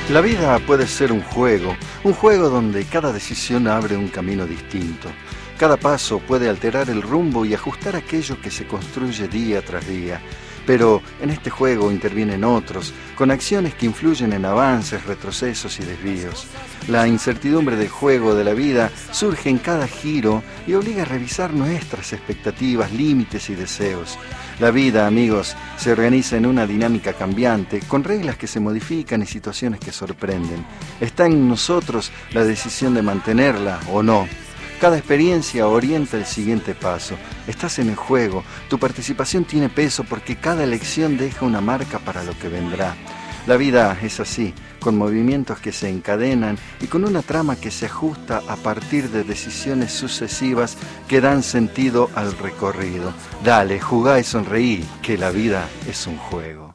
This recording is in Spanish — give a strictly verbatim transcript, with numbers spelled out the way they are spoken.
La vida puede ser un juego, un juego donde cada decisión abre un camino distinto. Cada paso puede alterar el rumbo y ajustar aquello que se construye día tras día. Pero en este juego intervienen otros, con acciones que influyen en avances, retrocesos y desvíos. La incertidumbre del juego de la vida surge en cada giro y obliga a revisar nuestras expectativas, límites y deseos. La vida, amigos, se organiza en una dinámica cambiante, con reglas que se modifican y situaciones que sorprenden. Está en nosotros la decisión de mantenerla o no. Cada experiencia orienta el siguiente paso. Estás en el juego, tu participación tiene peso porque cada elección deja una marca para lo que vendrá. La vida es así, con movimientos que se encadenan y con una trama que se ajusta a partir de decisiones sucesivas que dan sentido al recorrido. Dale, jugá y sonreí, que la vida es un juego.